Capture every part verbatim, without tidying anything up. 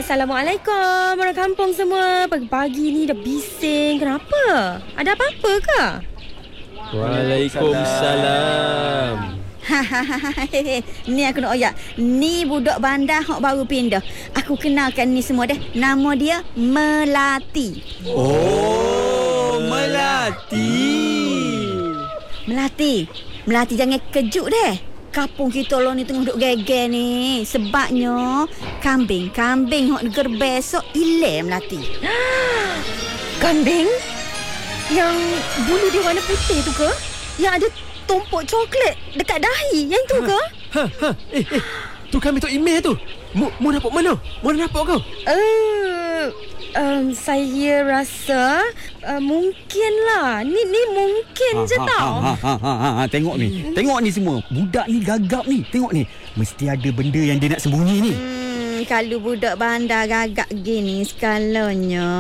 Assalamualaikum orang kampung semua. Pagi-pagi ni dah bising. Kenapa? Ada apa-apa ke? Waalaikumsalam. Ni aku nak oyak. Ni budak bandar hok baru pindah. Aku kenalkan ni semua dah. Nama dia Melati. Oh, Melati. Melati. Melati jangan kejut deh. Kampung kita lo ni tengah duk geger ni. Sebabnya kambing-kambing hok neger besok ile Melati. Kambing? Yang bulu dia warna putih tu ke? Yang ada tumpuk coklat dekat dahi, yang tu ke? Ha, ha, eh, eh. Tu kami tu email tu. Mu, mu nampak mana? Mu nampak kau? Uh, um, saya rasa uh, mungkinlah. Ni ni mungkin ha, je ha, tau. Ha, ha, ha, ha, ha. Tengok ni. Hmm. Tengok ni semua. Budak ni gagap ni. Tengok ni. Mesti ada benda yang dia nak sembunyi ni. Hmm, kalau budak bandar gagap gini skalanya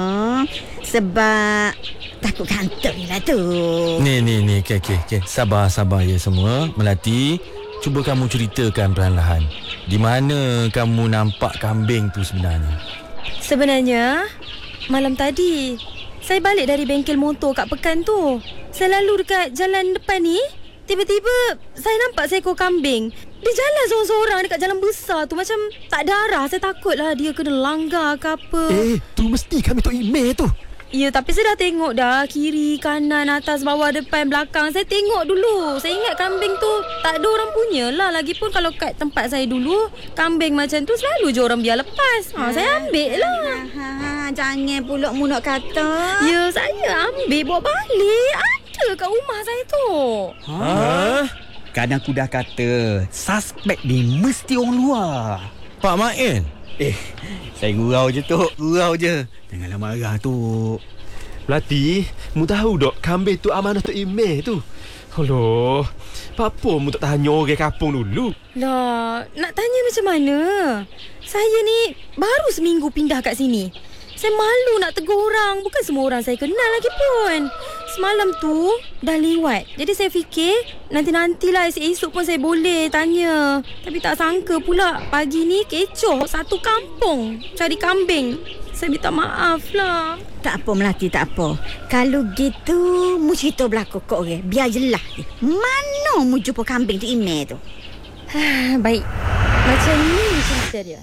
sebab takut kantor lah tu. Ni, ni, ni. Okay, okay, okay. Sabar, sabar ya semua. Melati, cuba kamu ceritakan perlahan-lahan. Di mana kamu nampak kambing tu sebenarnya? Sebenarnya, malam tadi, saya balik dari bengkel motor kat Pekan tu. Saya lalu dekat jalan depan ni. Tiba-tiba, saya nampak seekor kambing. Dia jalan seorang-seorang dekat jalan besar tu. Macam tak ada arah. Saya takutlah dia kena langgar ke apa. Eh, tu mesti kami tu email tu. Ya, tapi saya dah tengok dah. Kiri, kanan, atas, bawah, depan, belakang. Saya tengok dulu. Saya ingat kambing tu tak ada orang punya lah. Lagipun kalau kat tempat saya dulu, kambing macam tu selalu je orang biar lepas. Ha, saya ambil lah. Ha, ha, jangan pulak mu nak kata. Ya, saya ambil bawa balik. Ada kat rumah saya tu. Ha? Kan aku dah kata, suspek ni mesti orang luar. Pak Main? Eh, saya gurau je tu. Gurau je. Janganlah marah tu. Melati, mu tahu dok kambing tu amanah tu email tu. Aduh, apa mu tak tanya orang kampung dulu? Lah, nak tanya macam mana? Saya ni baru seminggu pindah kat sini. Saya malu nak tegur orang. Bukan semua orang saya kenal lagi pun. Semalam tu dah lewat. Jadi saya fikir nanti-nantilah esok pun saya boleh tanya. Tapi tak sangka pula pagi ni kecoh satu kampung cari kambing. Saya minta maaf lah. Tak apa Melati, tak apa. Kalau gitu, mu cerita berlaku kok orang. Biar jelas. Mana mu jumpa kambing tu email tu? Baik. Macam ni cerita dia.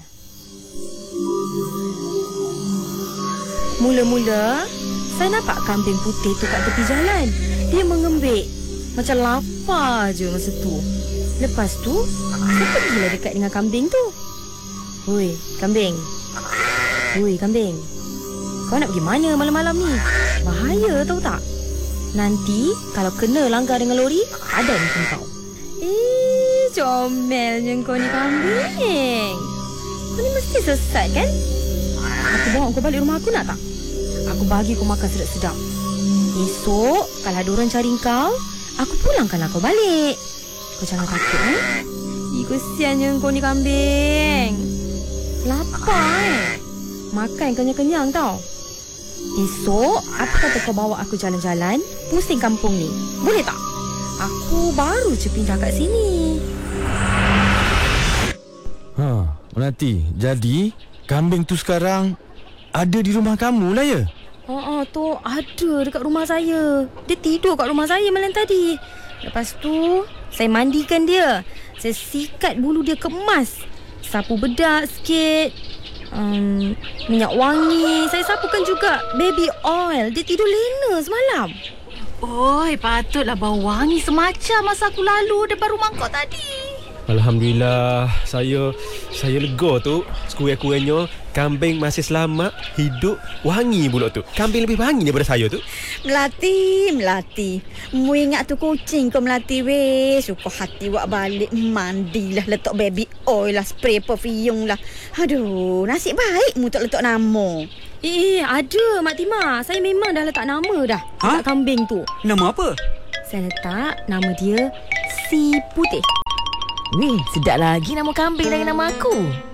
Mula-mula, saya nampak kambing putih tu kat tepi jalan. Dia mengembik. Macam lapar je masa tu. Lepas tu, saya pergilah dekat dengan kambing tu. Oi, kambing. Oi, kambing. Kau nak pergi mana malam-malam ni? Bahaya tahu tak? Nanti, kalau kena langgar dengan lori, ada ni kau. Eh, comelnya kau ni kambing. Kau ni mesti sesat kan? Aku bawa kau balik rumah aku nak tak? Aku bagi kau makan sedap-sedap. Esok, kalau ada orang cari kau, aku pulangkanlah kau balik. Kau jangan takut, eh? Ih, kesiannya kau ni kambing. Lapar, eh? Makan kenyang-kenyang tau. Esok, apa kata kau bawa aku jalan-jalan, pusing kampung ni. Boleh tak? Aku baru je pindah kat sini. Ha, Melati, jadi kambing tu sekarang ada di rumah kamu lah ya? Oh, oh, tu ada dekat rumah saya. Dia tidur kat rumah saya malam tadi. Lepas tu, saya mandikan dia. Saya sikat bulu dia kemas. Sapu bedak sikit. Um, minyak wangi. Saya sapukan juga baby oil. Dia tidur lena semalam. Oi, patutlah bau wangi semacam masa aku lalu depan rumah kau tadi. Alhamdulillah, saya saya lega tu. Sekurang-kurangnya kambing masih selamat, hidup, wangi pula tu. Kambing lebih wangi daripada saya tu. Melati, Melati. Mu ingat tu kucing kau Melati weh. Suka hati buat balik mandilah, letak baby oil lah, spray perfume lah. Aduh, nasib baik mu tak letak nama. Eh, ada Mak Timah. Saya memang dah letak nama dah. Ha? Letak kambing tu. Nama apa? Saya letak nama dia Si Putih. Weh, sedap lagi nama kambing dari nama aku.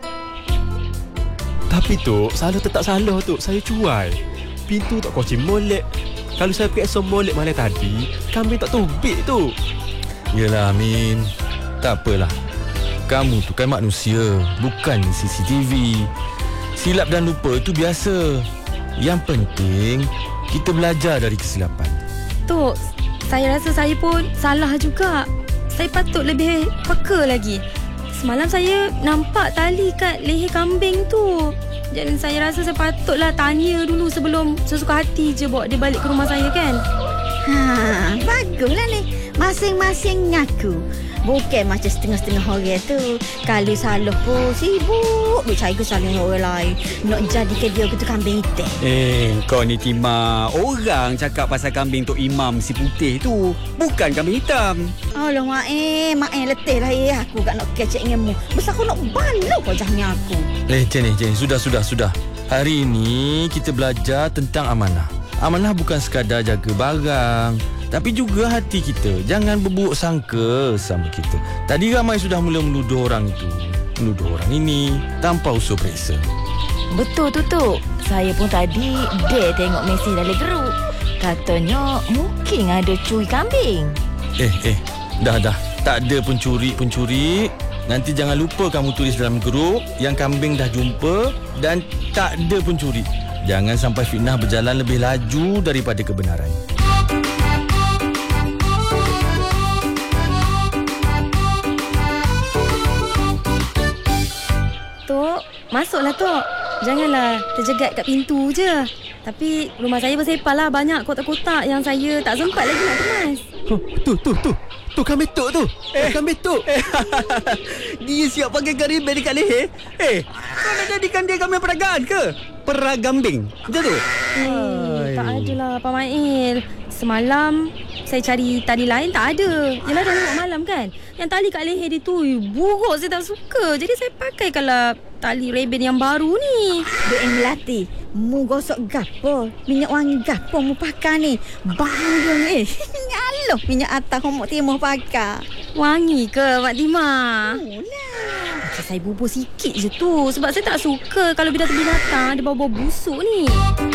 Tapi tu, salah tetap salah tu. Saya cuai. Pintu tak kunci molek. Kalau saya pergi esok molek malam tadi, kambing tak tubik tu. Yelah Amin, tak apalah. Kamu tu kan manusia, bukan C C T V. Silap dan lupa itu biasa. Yang penting kita belajar dari kesilapan. Tok, saya rasa saya pun salah juga. Saya patut lebih peka lagi. Semalam saya nampak tali kat leher kambing tu. Jadi saya rasa saya patutlah tanya dulu sebelum sesuka hati je bawa dia balik ke rumah saya kan. Ha, baguslah ni. Masing-masing ngaku. Bukan macam setengah-setengah orang tu. Kalau salah pun sibuk bercari kesalahan orang lain. Nak jadikan dia ketua kambing hitam. Eh, kau ni Tima. Orang cakap pasal kambing Tok Imam si putih tu. Bukan kambing hitam. Alah, mak eh. Mak eh letih lah eh. Aku tak nak kecek denganmu. Besar aku nak balok wajahnya aku. Eh, Cik ni, Cik ni. Sudah, sudah, sudah. Hari ini kita belajar tentang amanah. Amanah bukan sekadar jaga barang, tapi juga hati kita. Jangan berburuk sangka sama kita. Tadi ramai sudah mula menuduh orang itu, menuduh orang ini tanpa usul periksa. Betul tu tu. Saya pun tadi dia tengok mesej dalam grup. Katanya mungkin ada curi kambing. Eh, eh. Dah, dah. Tak ada pencuri-pencuri. Nanti jangan lupa kamu tulis dalam grup yang kambing dah jumpa dan tak ada pencuri. Jangan sampai fitnah berjalan lebih laju daripada kebenaran. Tok, masuklah Tok. Janganlah terjegat kat pintu je. Tapi rumah saya bersepah lah. Banyak kotak-kotak yang saya tak sempat lagi nak kemas. Oh, tu, tu, tu. Tu kambing tok tu. Eh, kambing tok. Dia siap pakai garibel dekat leher. Eh, kau nak jadikan dia kambing peragaan ke? Peragambing. Macam tu? Eh, tak adalah Pak Mail. Semalam saya cari tali lain tak ada. Yelah dah tengok malam kan. Yang tali kat leher dia tu buruk, saya tak suka. Jadi saya pakai kalau tali reben yang baru ni. Dek yang Melati, mu gosok gapo? Minyak wangi gapo mu pakai ni? Bang eh. Aloh minyak atas homok timur pakai. Wangi ke Mak Tima? Mula. Macam saya bubur sikit je tu. Sebab saya tak suka kalau binatang-binatang ada bau-bau busuk ni.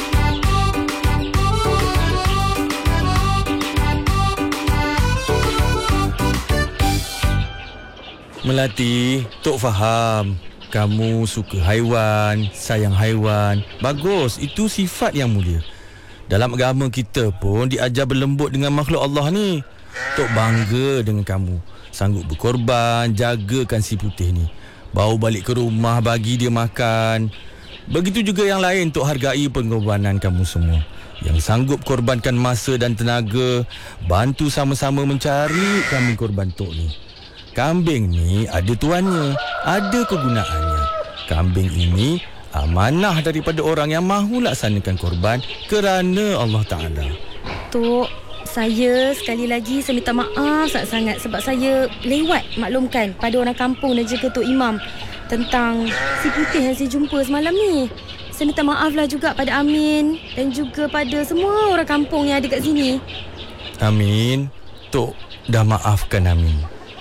Melati, Tok faham. Kamu suka haiwan, sayang haiwan. Bagus, itu sifat yang mulia. Dalam agama kita pun diajar berlembut dengan makhluk Allah ni. Tok bangga dengan kamu. Sanggup berkorban, jagakan si putih ni. Bawa balik ke rumah, bagi dia makan. Begitu juga yang lain, Tok hargai pengorbanan kamu semua. Yang sanggup korbankan masa dan tenaga, bantu sama-sama mencari kambing korban Tok ni. Kambing ni ada tuannya, ada kegunaannya. Kambing ini amanah daripada orang yang mahu laksanakan korban kerana Allah Ta'ala. Tok, saya sekali lagi saya minta maaf sangat-sangat sebab saya lewat maklumkan pada orang kampung dan juga Tok Imam tentang si putih yang saya jumpa semalam ni. Saya minta maaflah juga pada Amin dan juga pada semua orang kampung yang ada kat sini. Amin. Tok dah maafkan Amin.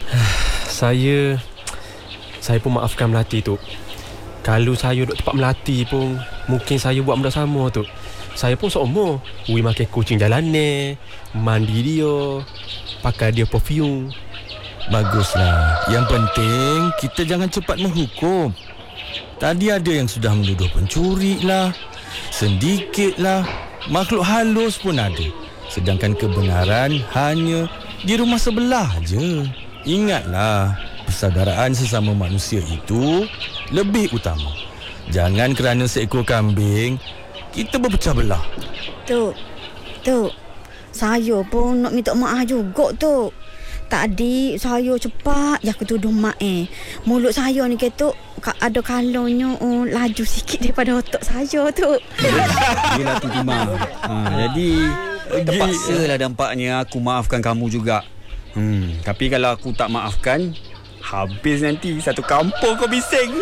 Saya Saya pun maafkan Melati tu. Kalau saya duduk tempat Melati pun mungkin saya buat benda sama tu. Saya pun seumur Ui makan kucing jalanan, mandi dia, pakai dia perfume. Baguslah. Yang penting kita jangan cepat menghukum. Tadi ada yang sudah menuduh pencuri lah, sedikit lah, makhluk halus pun ada. Sedangkan kebenaran hanya di rumah sebelah je. Ingatlah, persaudaraan sesama manusia itu lebih utama. Jangan kerana seekor kambing kita berpecah belah. Tok, Tok, saya pun nak minta maaf juga, Tok. Tadi saya cepat je ketuduh mak eh. Mulut saya ni ketuk ada kalonnya oh, laju sikit daripada otak saya, Tok. Yelah tu Tima. Ha, jadi terpaksalah dampaknya aku maafkan kamu juga. Hmm, tapi kalau aku tak maafkan, habis nanti satu kampung kau bising.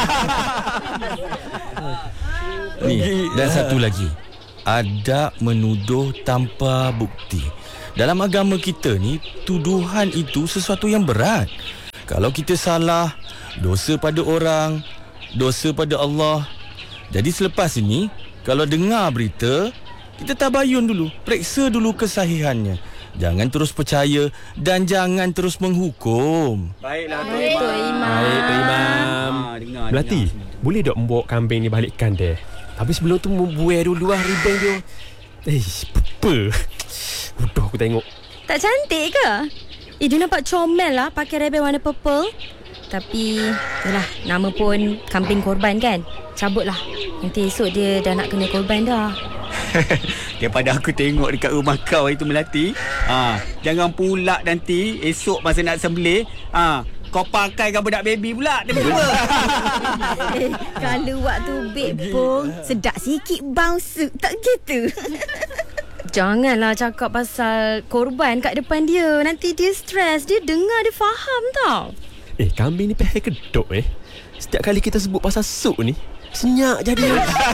Ni, dan satu lagi. Adab menuduh tanpa bukti. Dalam agama kita ni, tuduhan itu sesuatu yang berat. Kalau kita salah, dosa pada orang, dosa pada Allah. Jadi selepas ini, kalau dengar berita, kita tabayun dulu, periksa dulu kesahihannya. Jangan terus percaya dan jangan terus menghukum. Baiklah Tok Baik, Tok Imam. Baik, Tok Imam. Ha, dengar, Melati, dengar. boleh tak membawa kambing ni balikkan dia? Tapi sebelum tu membuai dulu lah ribeng dia. Eh, apa? Udah aku tengok. Tak cantik ke? Eh, dia nampak comel lah pakai rebel warna purple. Tapi, yalah, nama pun kambing korban kan? Cabut lah. Nanti esok dia dah nak kena korban dah. Daripada aku tengok dekat rumah kau itu Melati, ha, jangan pula nanti esok masa nak sembelih, ha, kau pakaikan budak baby pula tiba-tiba. Eh, kalau waktu beg pun sedap sikit bounce. Tak gitu. Janganlah cakap pasal korban kat depan dia. Nanti dia stres. Dia dengar, dia faham tau. Eh, kambing ni pehel kedok eh. Setiap kali kita sebut pasal sup ni, senyap jadi.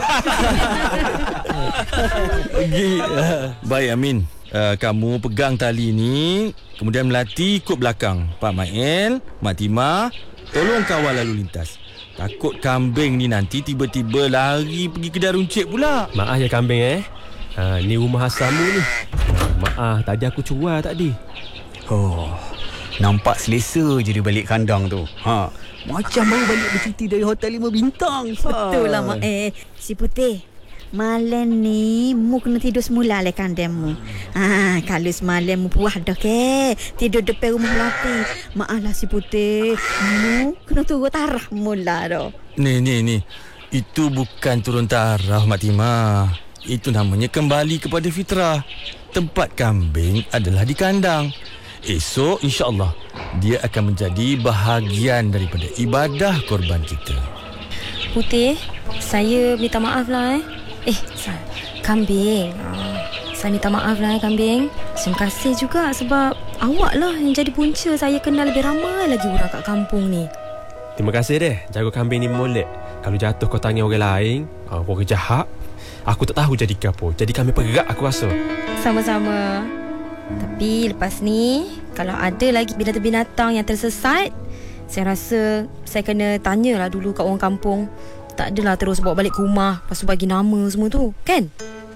Baik Amin, uh, kamu pegang tali ni, kemudian Melati ikut belakang. Pak Mail, Mak Timah, tolong kawal lalu lintas. Takut kambing ni nanti tiba-tiba lari pergi kedai runcit pula. Maaf ya kambing eh. Ha, ni rumah asalmu ni. Maaf, tadi aku cuar tadi. Oh, nampak selesa je dia balik kandang tu. Ha, macam baru balik bercuti dari hotel lima bintang. Betul lah Mak Eh. Si Putih, malam ni mu kena tidur semula lah kandang mu. Ha, kalau semalam mu puas dah ke tidur depan rumah Melati. Maaflah si Putih, mu kena turun tarah mula dah. Ni, ni, ni. Itu bukan turun taraf Mak Timah. Itu namanya kembali kepada fitrah. Tempat kambing adalah di kandang. Esok insya-Allah dia akan menjadi bahagian daripada ibadah korban kita. Putih, saya minta maaf lah eh. Eh, sa- kambing. Oh, saya minta maaf lah eh kambing. Terima kasih juga sebab awak lah yang jadi punca saya kenal lebih ramai lagi orang kat kampung ni. Terima kasih deh, jaga kambing ni molek. Kalau jatuh kau tangan orang lain, orang jahat, aku tak tahu jadi apa. Jadi kami perak aku rasa. Sama-sama. Tapi lepas ni, kalau ada lagi binatang-binatang yang tersesat, saya rasa saya kena tanyalah dulu kat orang kampung. Tak adalah terus bawa balik ke rumah, lepas tu bagi nama semua tu, kan?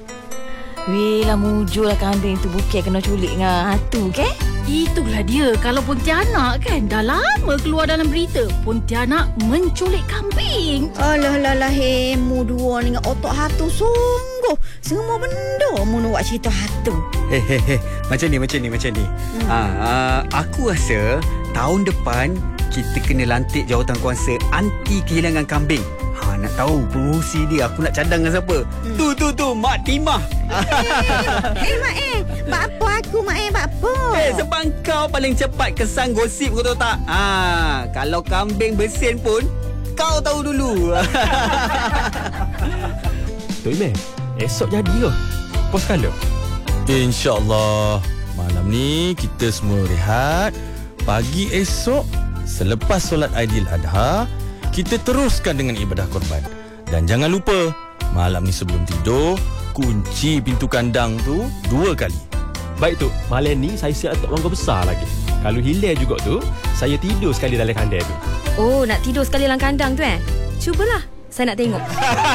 Weh lah mujur lah kambing tu bukan kena culik dengan hantu ke? Itulah dia. Kalau Pontianak kan dah lama keluar dalam berita Pontianak menculik kambing. Alah lah lah he, mu dua ni dengan otak hantu sungguh. Semua benda mu nak buat cerita hantu. Hei, hei, hei. Macam ni, macam ni, macam ni. Hmm. Ha, uh, aku rasa tahun depan kita kena lantik jawatankuasa anti kehilangan kambing. Ha, nak tahu pengurusi dia, aku nak cadang dengan siapa? Hmm. Tu, tu, tu, Mak Timah. Eh, Mak Eh. Bak apa aku, Mak Eh? Bak apa? Eh, sebab kau paling cepat kesan gosip, kau tahu tak? Ha, kalau kambing bersin pun, kau tahu dulu. Tok Imeh, esok jadi ke? Pos kala? InsyaAllah. Malam ni kita semua rehat. Pagi esok selepas solat Aidiladha, kita teruskan dengan ibadah korban. Dan jangan lupa, malam ni sebelum tidur, kunci pintu kandang tu dua kali. Baik tu, malam ni saya siap untuk mangga besar lagi. Kalau hilang juga tu, saya tidur sekali dalam kandang tu. Oh, nak tidur sekali dalam kandang tu eh? Cubalah, saya nak tengok.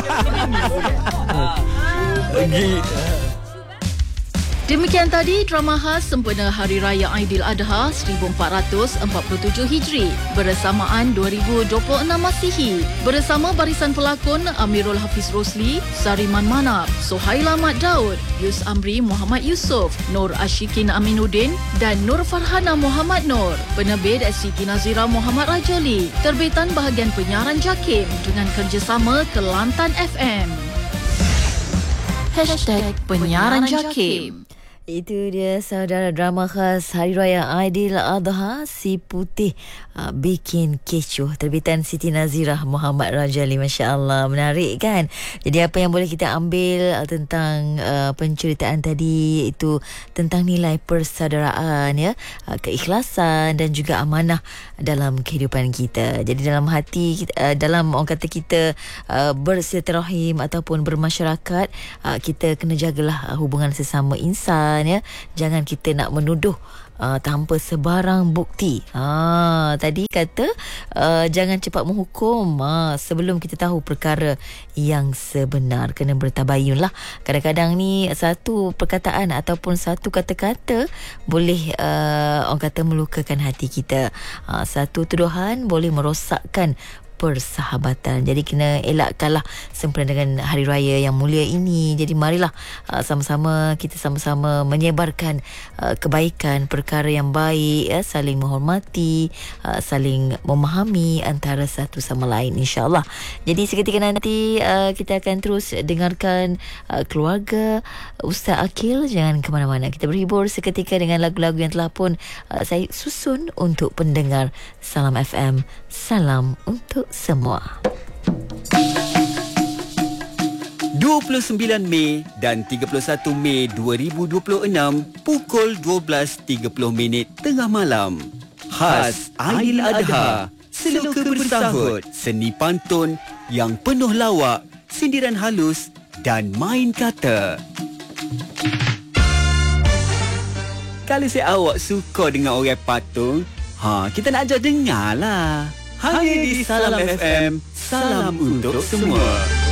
Lagi. Demikian tadi drama khas sempena Hari Raya Aidiladha seribu empat ratus empat puluh tujuh Hijri bersamaan dua ribu dua puluh enam Masihi bersama barisan pelakon Amirul Hafiz Rosli, Sariman Manap, Sohaila Mat Daud, Yus Amri Muhammad Yusof, Nur Ashikin Aminuddin dan Nur Farhana Muhammad Nur. Penerbit Siti Nazira Muhammad Rajoli. Terbitan bahagian penyiaran JAKIM dengan kerjasama Kelantan F M. Hashtag Penyiaran JAKIM. Itu dia saudara drama khas Hari Raya Aidiladha, Si Putih uh, bikin kecoh, terbitan Siti Nazirah Muhammad Rajali. Masya Allah, menarik kan? Jadi apa yang boleh kita ambil uh, tentang uh, penceritaan tadi, itu tentang nilai persaudaraan, ya, uh, keikhlasan dan juga amanah dalam kehidupan kita. Jadi dalam hati kita, uh, dalam orang kata kita uh, bersilaturahim ataupun bermasyarakat, uh, kita kena jagalah uh, hubungan sesama insan, ya. Jangan kita nak menuduh uh, tanpa sebarang bukti. Ha, tadi kata uh, jangan cepat menghukum uh, sebelum kita tahu perkara yang sebenar. Kena bertabayun lah. Kadang-kadang ni satu perkataan ataupun satu kata-kata boleh uh, orang kata melukakan hati kita. Uh, satu tuduhan boleh merosakkan persahabatan. Jadi kena elakkanlah sempena dengan hari raya yang mulia ini. Jadi marilah uh, sama-sama kita sama-sama menyebarkan uh, kebaikan, perkara yang baik, ya, saling menghormati, uh, saling memahami antara satu sama lain, insya-Allah. Jadi seketika nanti uh, kita akan terus dengarkan uh, keluarga Ustaz Akil. Jangan ke mana-mana. Kita berhibur seketika dengan lagu-lagu yang telah pun uh, saya susun untuk pendengar Salam F M. Salam untuk semua. dua puluh sembilan Mei dan tiga puluh satu Mei dua ribu dua puluh enam pukul dua belas tiga puluh minit tengah malam. Khas Aidiladha, seloka bersahut, seni pantun yang penuh lawak, sindiran halus dan main kata. Kalau si awak suka dengan orang patung, ha, kita nak ajar dengar lah. Hanya di Salam F M. Salam untuk semua.